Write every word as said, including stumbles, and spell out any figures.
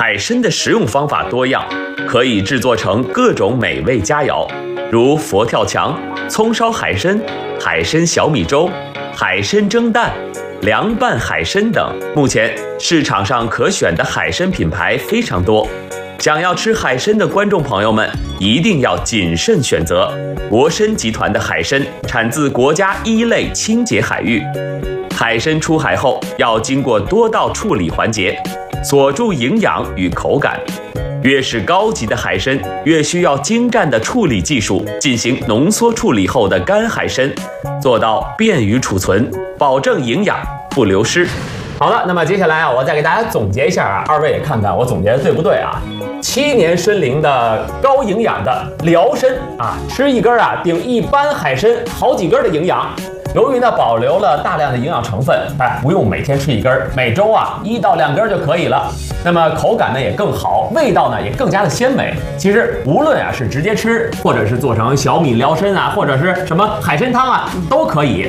海参的食用方法多样，可以制作成各种美味佳肴，如佛跳墙、葱烧海参、海参小米粥、海参蒸蛋、凉拌海参等。目前市场上可选的海参品牌非常多，想要吃海参的观众朋友们一定要谨慎选择。国参集团的海参产自国家一类清洁海域，海参出海后要经过多道处理环节，锁住营养与口感。越是高级的海参，越需要精湛的处理技术进行浓缩处理后的干海参，做到便于储存，保证营养不流失。 好了，那么接下来啊，我再给大家总结一下啊，二位也看看我总结的对不对啊？七年参龄的高营养的辽参啊，吃一根啊顶一般海参好几根的营养。由于呢保留了大量的营养成分，哎，不用每天吃一根，每周啊一到两根就可以了。那么口感呢也更好，味道呢也更加的鲜美。其实无论啊是直接吃，或者是做成小米辽参啊，或者是什么海参汤啊，都可以。